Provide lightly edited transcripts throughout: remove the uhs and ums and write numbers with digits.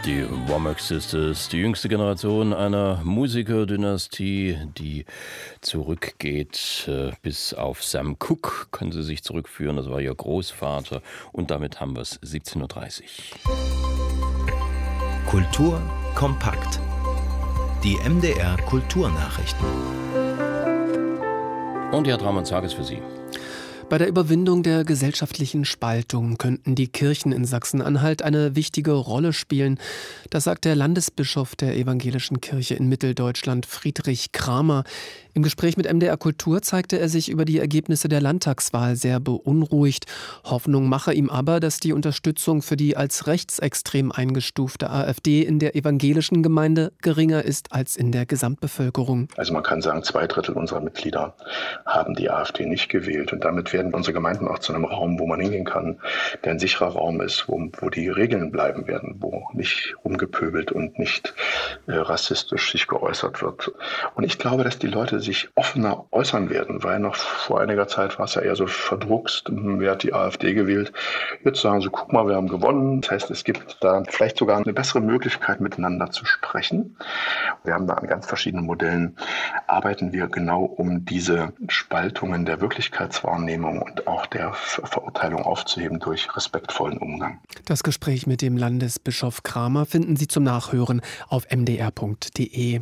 Die Womack Sisters, die jüngste Generation einer Musikerdynastie, die zurückgeht bis auf Sam Cooke, können Sie sich zurückführen, das war Ihr Großvater. Und damit haben wir es 17.30 Uhr. Kultur kompakt. Die MDR Kulturnachrichten. Und Herr Tramann, sage es für Sie. Bei der Überwindung der gesellschaftlichen Spaltung könnten die Kirchen in Sachsen-Anhalt eine wichtige Rolle spielen. Das sagt der Landesbischof der Evangelischen Kirche in Mitteldeutschland, Friedrich Kramer. Im Gespräch mit MDR Kultur zeigte er sich über die Ergebnisse der Landtagswahl sehr beunruhigt. Hoffnung mache ihm aber, dass die Unterstützung für die als rechtsextrem eingestufte AfD in der evangelischen Gemeinde geringer ist als in der Gesamtbevölkerung. Also man kann sagen, 2/3 unserer Mitglieder haben die AfD nicht gewählt. Und damit werden unsere Gemeinden auch zu einem Raum, wo man hingehen kann, der ein sicherer Raum ist, wo die Regeln bleiben werden, wo nicht rumgepöbelt und nicht rassistisch sich geäußert wird. Und ich glaube, dass die Leute sich offener äußern werden, weil noch vor einiger Zeit war es ja eher so verdruckst, wer hat die AfD gewählt. Jetzt sagen sie, guck mal, wir haben gewonnen. Das heißt, es gibt da vielleicht sogar eine bessere Möglichkeit, miteinander zu sprechen. Wir haben da an ganz verschiedenen Modellen, arbeiten wir genau um diese Spaltungen der Wirklichkeitswahrnehmung und auch der Verurteilung aufzuheben durch respektvollen Umgang. Das Gespräch mit dem Landesbischof Kramer finden Sie zum Nachhören auf mdr.de.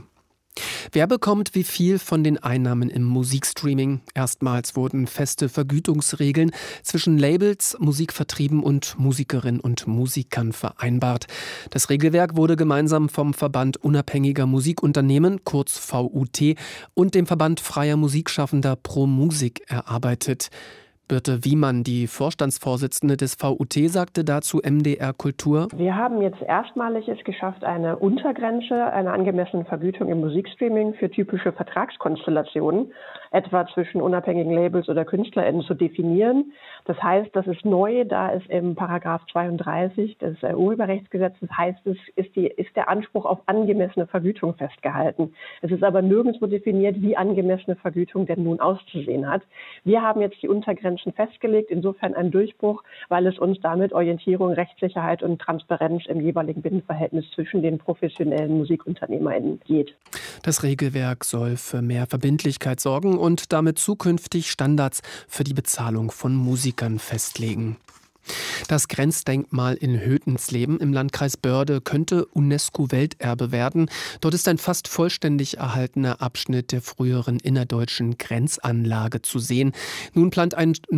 Wer bekommt wie viel von den Einnahmen im Musikstreaming? Erstmals wurden feste Vergütungsregeln zwischen Labels, Musikvertrieben und Musikerinnen und Musikern vereinbart. Das Regelwerk wurde gemeinsam vom Verband Unabhängiger Musikunternehmen, kurz VUT, und dem Verband Freier Musikschaffender Pro Musik erarbeitet. Birte Wiemann, die Vorstandsvorsitzende des VUT, sagte dazu MDR Kultur: Wir haben jetzt erstmalig es geschafft, eine Untergrenze einer angemessenen Vergütung im Musikstreaming für typische Vertragskonstellationen, etwa zwischen unabhängigen Labels oder KünstlerInnen, zu definieren. Das heißt, das ist neu, da es im Paragraph 32 des Urheberrechtsgesetzes heißt, ist der Anspruch auf angemessene Vergütung festgehalten. Es ist aber nirgendwo definiert, wie angemessene Vergütung denn nun auszusehen hat. Wir haben jetzt die Untergrenzen festgelegt, insofern ein Durchbruch, weil es uns damit Orientierung, Rechtssicherheit und Transparenz im jeweiligen Binnenverhältnis zwischen den professionellen MusikunternehmerInnen geht. Das Regelwerk soll für mehr Verbindlichkeit sorgen und damit zukünftig Standards für die Bezahlung von Musikern festlegen. Das Grenzdenkmal in Hötensleben im Landkreis Börde könnte UNESCO-Welterbe werden. Dort ist ein fast vollständig erhaltener Abschnitt der früheren innerdeutschen Grenzanlage zu sehen. Nun plant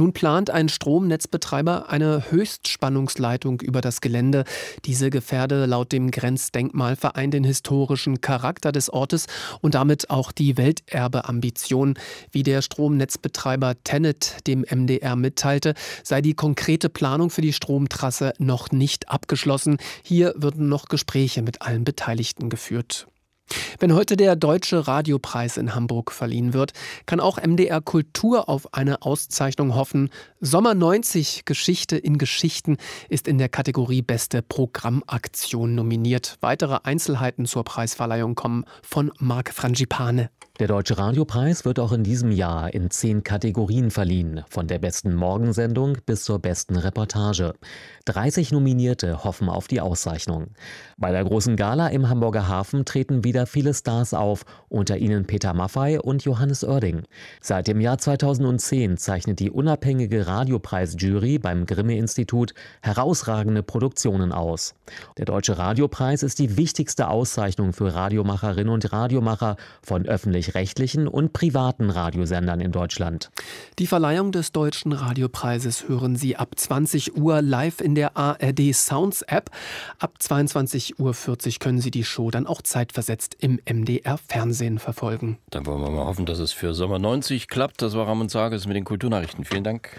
ein Stromnetzbetreiber eine Höchstspannungsleitung über das Gelände. Diese gefährde laut dem Grenzdenkmalverein den historischen Charakter des Ortes und damit auch die Welterbeambition. Wie der Stromnetzbetreiber TenneT dem MDR mitteilte, sei die konkrete Planung für die Stromtrasse noch nicht abgeschlossen. Hier würden noch Gespräche mit allen Beteiligten geführt. Wenn heute der Deutsche Radiopreis in Hamburg verliehen wird, kann auch MDR Kultur auf eine Auszeichnung hoffen. Sommer 90 Geschichte in Geschichten ist in der Kategorie Beste Programmaktion nominiert. Weitere Einzelheiten zur Preisverleihung kommen von Marc Frangipane. Der Deutsche Radiopreis wird auch in diesem Jahr in 10 Kategorien verliehen, von der besten Morgensendung bis zur besten Reportage. 30 Nominierte hoffen auf die Auszeichnung. Bei der großen Gala im Hamburger Hafen treten wieder viele Stars auf, unter ihnen Peter Maffay und Johannes Oerding. Seit dem Jahr 2010 zeichnet die unabhängige Radiopreisjury beim Grimme-Institut herausragende Produktionen aus. Der Deutsche Radiopreis ist die wichtigste Auszeichnung für Radiomacherinnen und Radiomacher von öffentlich-rechtlichen und privaten Radiosendern in Deutschland. Die Verleihung des Deutschen Radiopreises hören Sie ab 20 Uhr live in der ARD Sounds App. Ab 22:40 Uhr können Sie die Show dann auch zeitversetzt im MDR Fernsehen verfolgen. Dann wollen wir mal hoffen, dass es für Sommer 90 klappt. Das war Ramon Sages mit den Kulturnachrichten. Vielen Dank.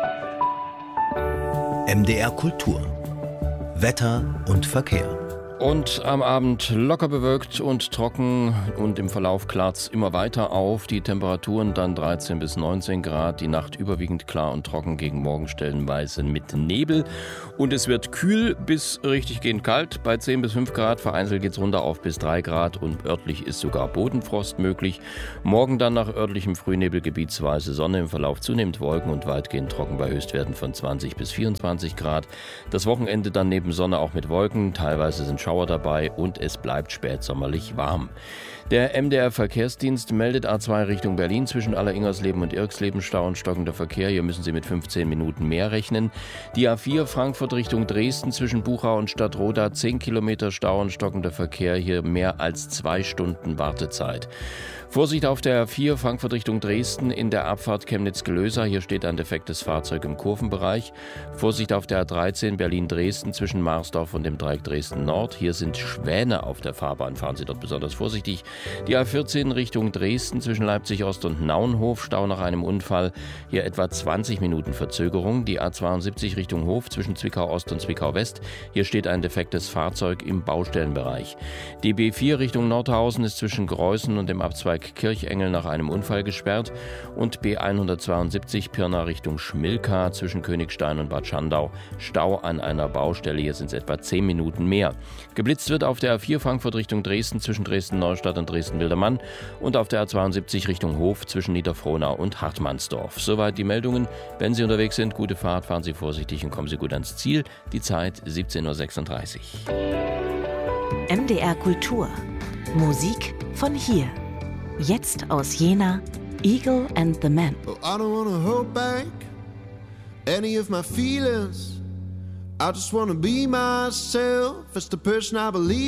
MDR Kultur. Wetter und Verkehr. Und am Abend locker bewölkt und trocken und im Verlauf klart es immer weiter auf. Die Temperaturen dann 13 bis 19 Grad, die Nacht überwiegend klar und trocken, gegen Morgen stellenweise mit Nebel. Und es wird kühl bis richtig gehend kalt, bei 10 bis 5 Grad, vereinzelt geht es runter auf bis 3 Grad und örtlich ist sogar Bodenfrost möglich. Morgen dann nach örtlichem Frühnebel gebietsweise Sonne, im Verlauf zunehmend Wolken und weitgehend trocken bei Höchstwerten von 20 bis 24 Grad. Das Wochenende dann neben Sonne auch mit Wolken, teilweise sind Schauer dabei und es bleibt spätsommerlich warm. Der MDR-Verkehrsdienst meldet A2 Richtung Berlin zwischen Aller-Ingersleben und Irxleben Stau und stockender Verkehr. Hier müssen Sie mit 15 Minuten mehr rechnen. Die A4 Frankfurt Richtung Dresden zwischen Buchau und Stadtroda 10 Kilometer Stau und stockender Verkehr. Hier mehr als 2 Stunden Wartezeit. Vorsicht auf der A4 Frankfurt Richtung Dresden in der Abfahrt Chemnitz-Gelösa. Hier steht ein defektes Fahrzeug im Kurvenbereich. Vorsicht auf der A13 Berlin-Dresden zwischen Marsdorf und dem Dreieck Dresden-Nord. Hier sind Schwäne auf der Fahrbahn. Fahren Sie dort besonders vorsichtig. Die A14 Richtung Dresden zwischen Leipzig-Ost und Naunhof. Stau nach einem Unfall. Hier etwa 20 Minuten Verzögerung. Die A72 Richtung Hof zwischen Zwickau-Ost und Zwickau-West. Hier steht ein defektes Fahrzeug im Baustellenbereich. Die B4 Richtung Nordhausen ist zwischen Greußen und dem Abzweig Kirchengel nach einem Unfall gesperrt und B172 Pirna Richtung Schmilka zwischen Königstein und Bad Schandau. Stau an einer Baustelle, hier sind es etwa 10 Minuten mehr. Geblitzt wird auf der A4 Frankfurt Richtung Dresden zwischen Dresden-Neustadt und Dresden-Wildermann und auf der A72 Richtung Hof zwischen Niederfrohnau und Hartmannsdorf. Soweit die Meldungen. Wenn Sie unterwegs sind, gute Fahrt, fahren Sie vorsichtig und kommen Sie gut ans Ziel. Die Zeit 17:36 Uhr. MDR Kultur. Musik von hier. Jetzt aus Jena, Eagle and the Man. Oh, I don't wanna hold back any of my feelings. I just wanna be myself as the person I believe.